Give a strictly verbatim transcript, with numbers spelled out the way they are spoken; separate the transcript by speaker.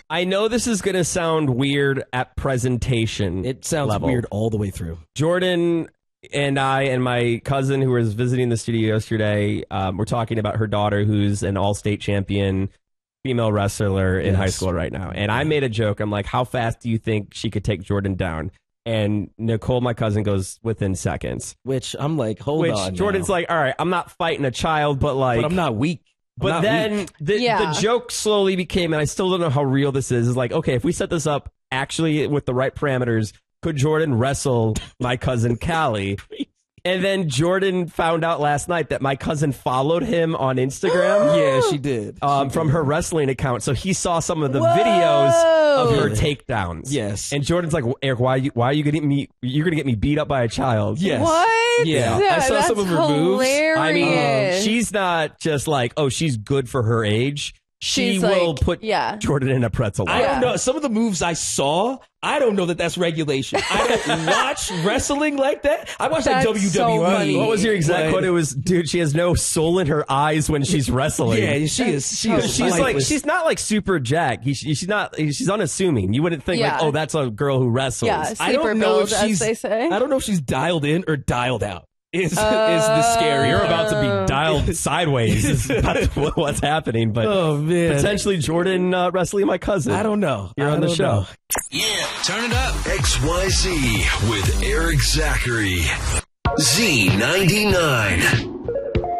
Speaker 1: I know this is going to sound weird at presentation.
Speaker 2: It sounds
Speaker 1: level.
Speaker 2: weird all the way through.
Speaker 1: Jordan and I and my cousin who was visiting the studio yesterday, um, we're talking about her daughter who's an all-state champion female wrestler in
Speaker 2: Yes.
Speaker 1: high school right now. And I made a joke. I'm like, how fast do you think she could take Jordan down? And Nicole, my cousin, goes within seconds.
Speaker 2: Which I'm like, hold
Speaker 1: Which
Speaker 2: on.
Speaker 1: Jordan's
Speaker 2: now.
Speaker 1: like, all right, I'm not fighting a child, but like...
Speaker 2: But I'm not weak. I'm
Speaker 1: But
Speaker 2: not
Speaker 1: then
Speaker 2: weak.
Speaker 1: the,
Speaker 3: Yeah.
Speaker 1: the joke slowly became, and I still don't know how real this is, is like, okay, if we set this up actually with the right parameters, could Jordan wrestle my cousin Callie? And then Jordan found out last night that my cousin followed him on Instagram.
Speaker 2: Yeah, she did.
Speaker 1: Um,
Speaker 2: She
Speaker 1: from
Speaker 2: did.
Speaker 1: her wrestling account. So he saw some of the
Speaker 3: Whoa.
Speaker 1: videos of her takedowns.
Speaker 2: Yes.
Speaker 1: And Jordan's like, well, Eric, why are you, why are you getting me, you're going to get me beat up by a child?
Speaker 2: Yes.
Speaker 3: What?
Speaker 2: Yeah.
Speaker 3: Yeah,
Speaker 2: I saw
Speaker 3: that's
Speaker 2: some of her moves.
Speaker 3: hilarious.
Speaker 1: I mean, she's not just like, oh, she's good for her age. She
Speaker 3: She's
Speaker 1: will
Speaker 3: like-
Speaker 1: put
Speaker 3: yeah.
Speaker 1: Jordan in a pretzel.
Speaker 2: I
Speaker 1: lock.
Speaker 2: don't know. Some of the moves I saw, I don't know that that's regulation. I don't watch wrestling like that. I watch like
Speaker 3: That's
Speaker 2: W W E.
Speaker 3: so funny.
Speaker 1: What was your exact
Speaker 2: But-
Speaker 1: quote? It was, dude, she has no soul in her eyes when she's wrestling.
Speaker 2: Yeah, she is. She is.
Speaker 1: She's like,
Speaker 2: lifeless.
Speaker 1: she's not like super jacked. He, she's not, she's unassuming. You wouldn't think
Speaker 3: Yeah.
Speaker 1: like, oh, that's a girl who wrestles.
Speaker 3: Yeah,
Speaker 2: I
Speaker 3: sleeper
Speaker 2: don't know if
Speaker 3: build, as
Speaker 2: she's.
Speaker 3: they say.
Speaker 2: I don't know if she's dialed in or dialed out. Is is the scary?
Speaker 1: You're about to
Speaker 3: Uh.
Speaker 1: be dialed sideways. Is about what's happening, but
Speaker 2: Oh man,
Speaker 1: potentially Jordan uh, wrestling my cousin.
Speaker 2: I don't know.
Speaker 1: You're
Speaker 2: I
Speaker 1: on the
Speaker 2: don't
Speaker 1: show.
Speaker 2: know.
Speaker 4: Yeah, turn it up.
Speaker 5: X Y Z with Eric Zachary. Z ninety-nine.